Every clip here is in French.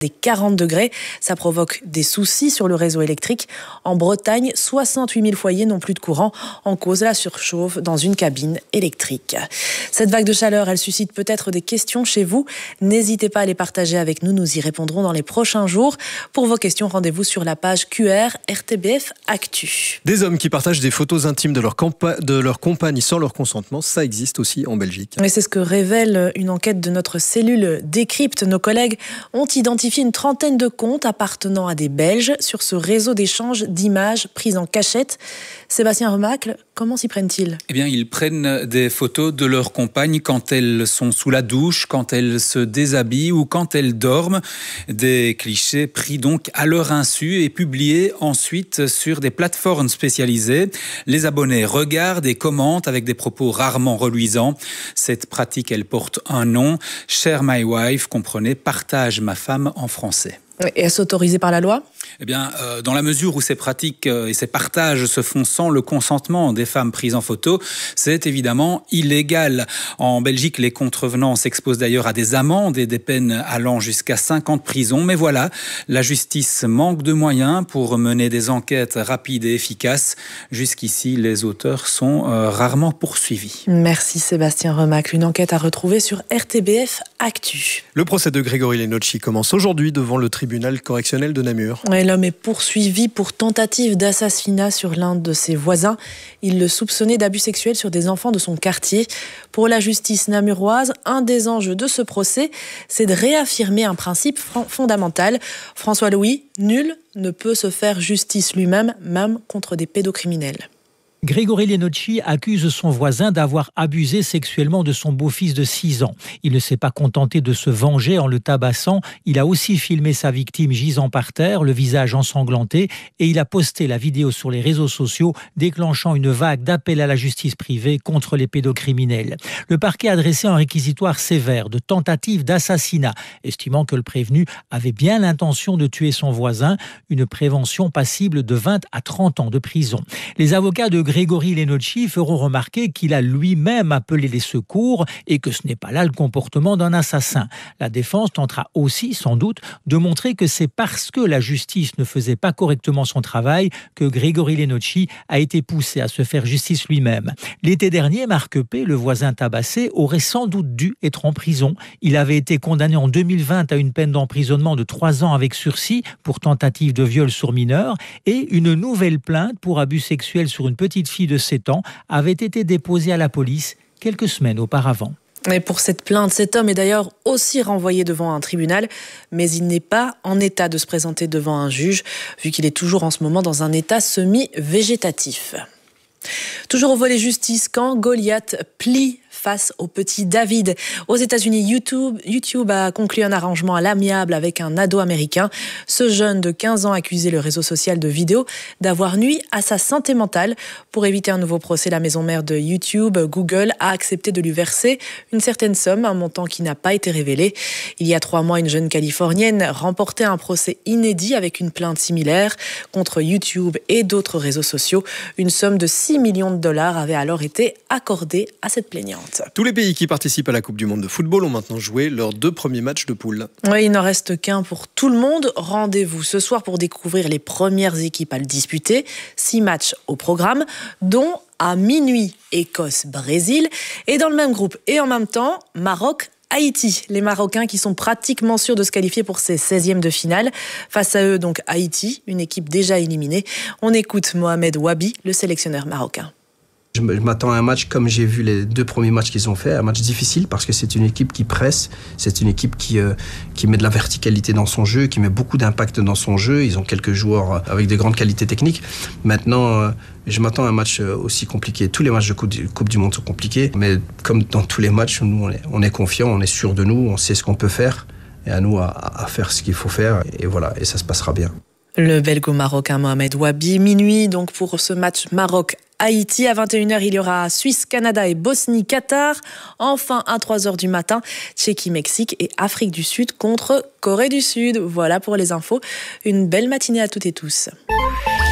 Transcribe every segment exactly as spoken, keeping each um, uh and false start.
des quarante degrés. Ça provoque des soucis sur le réseau électrique. En Bretagne, soixante-huit mille foyers n'ont plus de courant en cause la surchauffe dans une cabine électrique. Cette vague de chaleur, elle suscite peut-être des questions chez vous. N'hésitez pas à les partager avec nous. Nous y répondrons dans les prochains jours. Pour vos questions, rendez-vous sur la page Q R R T B F Actu. Des hommes qui partagent des photos intimes de leur, campa- de leur compagne sans leur consentement, ça existe aussi en Belgique. Et c'est ce que révèle une enquête de notre cellule Décrypte. Nos collègues ont identifié une trentaine de comptes appartenant à des Belges sur ce réseau d'échange d'images prises en cachette. Sébastien Remacle, comment s'y prennent-ils ? Eh bien, ils prennent des photos de leurs compagnes quand elles sont sous la douche, quand elles se déshabillent ou quand elles dorment. Des clichés pris donc à leur insu et publiés ensuite sur des plateformes spécialisées. Les abonnés regardent et commentent avec des propos rarement reluisants. Cette pratique, elle porte un nom. Share my wife, comprenez, partage ma femme en français. Et est-ce autorisé par la loi ? Eh bien, euh, dans la mesure où ces pratiques euh, et ces partages se font sans le consentement des femmes prises en photo, c'est évidemment illégal. En Belgique, les contrevenants s'exposent d'ailleurs à des amendes et des peines allant jusqu'à cinq ans de prison. Mais voilà, la justice manque de moyens pour mener des enquêtes rapides et efficaces. Jusqu'ici, les auteurs sont euh, rarement poursuivis. Merci Sébastien Remacle. Une enquête à retrouver sur R T B F Actu. Le procès de Grégory Lenocci commence aujourd'hui devant le tribunal correctionnel de Namur. Et l'homme est poursuivi pour tentative d'assassinat sur l'un de ses voisins. Il le soupçonnait d'abus sexuels sur des enfants de son quartier. Pour la justice namuroise, un des enjeux de ce procès, c'est de réaffirmer un principe fondamental. François Louis, nul ne peut se faire justice lui-même, même contre des pédocriminels. Grégory Lenocci accuse son voisin d'avoir abusé sexuellement de son beau-fils de six ans. Il ne s'est pas contenté de se venger en le tabassant. Il a aussi filmé sa victime gisant par terre, le visage ensanglanté, et il a posté la vidéo sur les réseaux sociaux, déclenchant une vague d'appels à la justice privée contre les pédocriminels. Le parquet a dressé un réquisitoire sévère de tentative d'assassinat, estimant que le prévenu avait bien l'intention de tuer son voisin, une prévention passible de vingt à trente ans de prison. Les avocats de Grégory Lenocci feront remarquer qu'il a lui-même appelé les secours et que ce n'est pas là le comportement d'un assassin. La défense tentera aussi, sans doute, de montrer que c'est parce que la justice ne faisait pas correctement son travail que Grégory Lenocci a été poussé à se faire justice lui-même. L'été dernier, Marc P., le voisin tabassé, aurait sans doute dû être en prison. Il avait été condamné en deux mille vingt à une peine d'emprisonnement de trois ans avec sursis pour tentative de viol sur mineur et une nouvelle plainte pour abus sexuels sur une petite fille de sept ans avait été déposée à la police quelques semaines auparavant. Et pour cette plainte, cet homme est d'ailleurs aussi renvoyé devant un tribunal, mais il n'est pas en état de se présenter devant un juge, vu qu'il est toujours en ce moment dans un état semi-végétatif. Toujours au volet justice, quand Goliath plie face au petit David. Aux États-Unis, YouTube, YouTube a conclu un arrangement à l'amiable avec un ado américain. Ce jeune de quinze ans accusait le réseau social de vidéos d'avoir nui à sa santé mentale. Pour éviter un nouveau procès, la maison mère de YouTube, Google, a accepté de lui verser une certaine somme, un montant qui n'a pas été révélé. Il y a trois mois, une jeune Californienne remportait un procès inédit avec une plainte similaire contre YouTube et d'autres réseaux sociaux. Une somme de six millions de dollars avait alors été accordée à cette plaignante. Tous les pays qui participent à la Coupe du Monde de football ont maintenant joué leurs deux premiers matchs de poule. Oui, il n'en reste qu'un pour tout le monde. Rendez-vous ce soir pour découvrir les premières équipes à le disputer. Six matchs au programme, dont à minuit Écosse-Brésil. Et dans le même groupe et en même temps, Maroc Haïti, les Marocains qui sont pratiquement sûrs de se qualifier pour ces seizièmes de finale. Face à eux, donc Haïti, une équipe déjà éliminée. On écoute Mohamed Wabi, le sélectionneur marocain. Je m'attends à un match comme j'ai vu les deux premiers matchs qu'ils ont fait, un match difficile parce que c'est une équipe qui presse, c'est une équipe qui, euh, qui met de la verticalité dans son jeu, qui met beaucoup d'impact dans son jeu. Ils ont quelques joueurs avec de grandes qualités techniques. Maintenant, euh, je m'attends à un match aussi compliqué. Tous les matchs de coupe du, coupe du Monde sont compliqués, mais comme dans tous les matchs, nous, on est, on est confiants, on est sûr de nous, on sait ce qu'on peut faire et à nous à, à faire ce qu'il faut faire et voilà, et ça se passera bien. Le belgo-marocain Mohamed Wabi, minuit donc pour ce match Maroc-Haïti. À vingt et une heures, il y aura Suisse, Canada et Bosnie-Qatar. Enfin, à trois heures du matin, Tchéquie-Mexique et Afrique du Sud contre Corée du Sud. Voilà pour les infos. Une belle matinée à toutes et tous.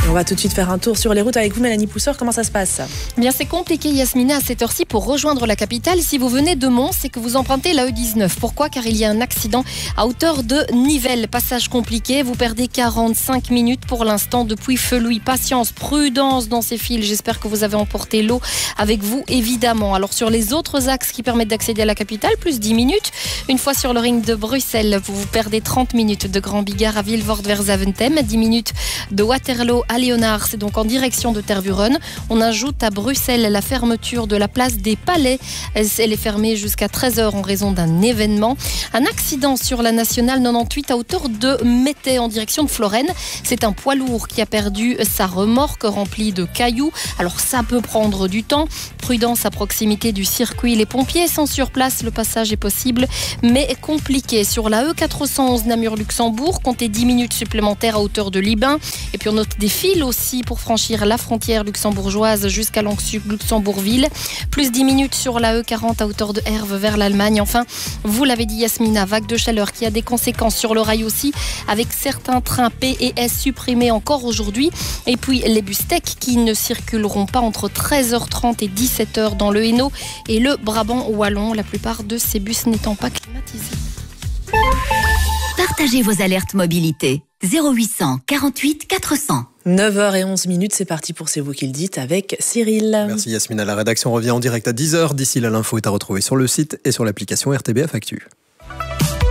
On va tout de suite faire un tour sur les routes avec vous, Mélanie Pousseur. Comment ça se passe ? Bien, c'est compliqué, Yasmina, à cette heure-ci pour rejoindre la capitale. Si vous venez de Mons, c'est que vous empruntez la E dix-neuf. Pourquoi ? Car il y a un accident à hauteur de Nivelles. Passage compliqué. Vous perdez quarante-cinq minutes pour l'instant depuis Felouis. Patience, prudence dans ces fils. J'espère que vous avez emporté l'eau avec vous, évidemment. Alors, sur les autres axes qui permettent d'accéder à la capitale, plus dix minutes. Une fois sur le ring de Bruxelles, vous, vous perdez trente minutes de Grand Bigard à Vilvoorde vers Zaventem. dix minutes de Waterloo à Léonard, c'est donc en direction de Tervuren. On ajoute à Bruxelles la fermeture de la place des Palais. Elle est fermée jusqu'à treize heures en raison d'un événement. Un accident sur la nationale quatre-vingt-dix-huit à hauteur de Métais en direction de Florenne. C'est un poids lourd qui a perdu sa remorque remplie de cailloux. Alors ça peut prendre du temps. Prudence à proximité du circuit. Les pompiers sont sur place. Le passage est possible mais compliqué. Sur la E quatre cent onze Namur-Luxembourg, comptez dix minutes supplémentaires à hauteur de Libin. Et puis on note des fils aussi pour franchir la frontière luxembourgeoise jusqu'à Luxembourgville. Plus dix minutes sur la E quarante à hauteur de Herve vers l'Allemagne. Enfin, vous l'avez dit Yasmina, vague de chaleur qui a des conséquences sur le rail aussi, avec certains trains P et S supprimés encore aujourd'hui. Et puis les bus tech qui ne circuleront pas entre treize heures trente et dix-sept heures dans le Hainaut et le Brabant wallon, la plupart de ces bus n'étant pas climatisés. Partagez vos alertes mobilité. zéro huit cent quarante-huit quatre cents. neuf heures onze minutes, c'est parti pour C'est vous qui le dites avec Cyril. Merci Yasmina, la rédaction revient en direct à dix heures. D'ici là, l'info est à retrouver sur le site et sur l'application R T B F Actu.